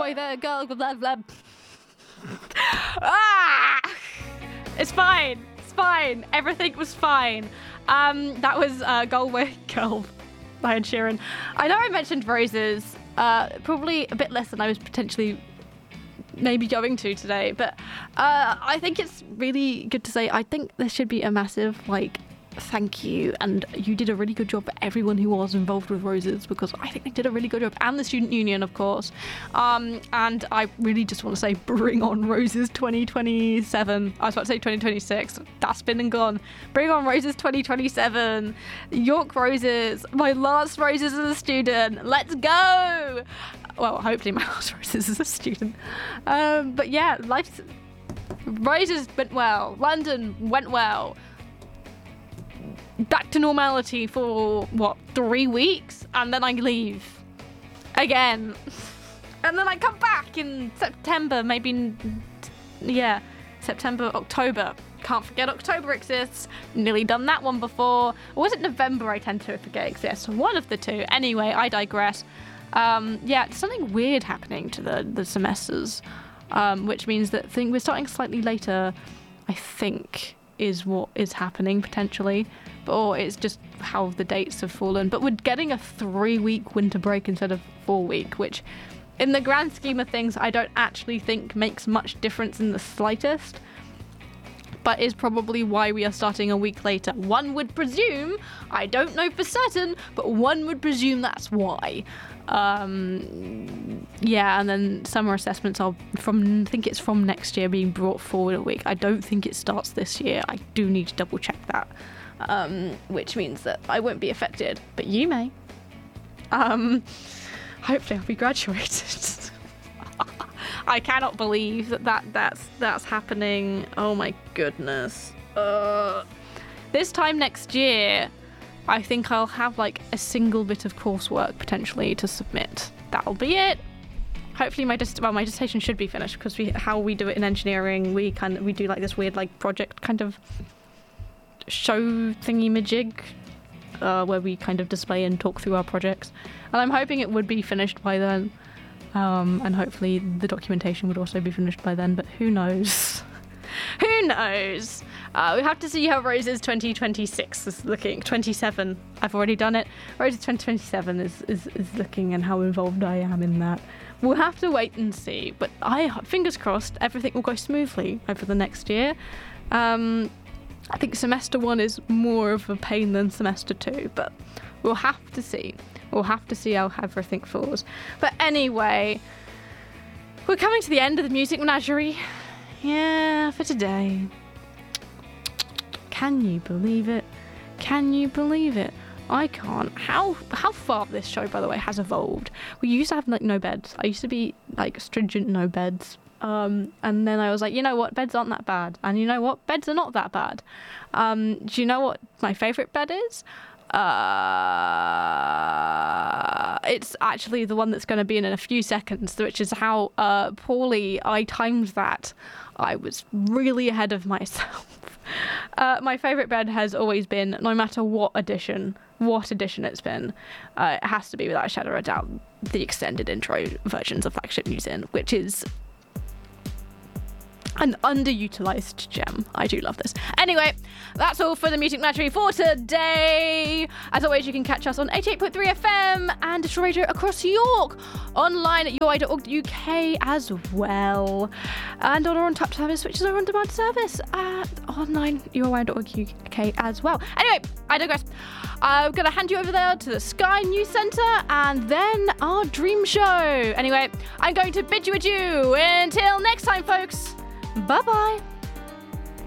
boy there, girl, blah, blah. Ah! It's fine. It's fine. Everything was fine. That was Galway Girl by Ed Sheeran. I know I mentioned Roses, probably a bit less than I was potentially maybe going to today, but I think it's really good to say I think there should be a massive, thank you, and you did a really good job for everyone who was involved with Roses, because I think they did a really good job, and the Student Union, of course. And I really just want to say, bring on Roses 2027. I was about to say 2026. That's been and gone. Bring on Roses 2027. York Roses. My last Roses as a student. Let's go. Well, hopefully my last Roses as a student. But yeah, Roses went well. London went well. Back to normality for 3 weeks, and then I leave again, and then I come back in September, September, October. Can't forget October exists. Nearly done that one before. Or was it November? I tend to forget exists. One of the two. Anyway, I digress. Something weird happening to the semesters, which means that we're starting slightly later, I think, is what is happening potentially, or it's just how the dates have fallen. But we're getting a 3-week winter break instead of 4-week, which in the grand scheme of things I don't actually think makes much difference in the slightest, but is probably why we are starting a week later. One would presume, I don't know for certain, but one would presume that's why. And then summer assessments are I think it's from next year, being brought forward a week. I don't think it starts this year. I do need to double check that, which means that I won't be affected, but you may. Hopefully I'll be graduated. I cannot believe that's happening. Oh my goodness. This time next year, I think I'll have a single bit of coursework potentially to submit. That'll be it. Hopefully my dissertation should be finished, because how we do it in engineering, we do this weird project kind of show thingy-majig, where we kind of display and talk through our projects. And I'm hoping it would be finished by then. And hopefully the documentation would also be finished by then, but who knows? Who knows? We have to see how Roses 2026 is looking. 27, I've already done it. Roses 2027 is looking, and how involved I am in that. We'll have to wait and see, but fingers crossed, everything will go smoothly over the next year. I think semester 1 is more of a pain than semester 2, but we'll have to see. We'll have to see how everything falls. But anyway, we're coming to the end of the music menagerie. Yeah, for today. Can you believe it? Can you believe it? I can't. How far this show, by the way, has evolved. We used to have no beds. I used to be stringent no beds. And then I was like, you know what? Beds aren't that bad. And you know what? Beds are not that bad. Do you know what my favourite bed is? It's actually the one that's going to be in a few seconds, which is how poorly I timed that. I was really ahead of myself. My favourite bed has always been, no matter what edition it's been, it has to be, without a shadow of a doubt, the extended intro versions of Flagship News In, which is an underutilized gem. I do love this. Anyway, that's all for the Music Menagerie for today. As always, you can catch us on 88.3 FM and digital radio across York, online at ui.org.uk as well, and on our on-tap service, which is our on-demand service at online ui.org.uk as well. Anyway, I digress. I'm going to hand you over there to the Sky News Centre and then our dream show. Anyway, I'm going to bid you adieu. Until next time, folks. Bye-bye.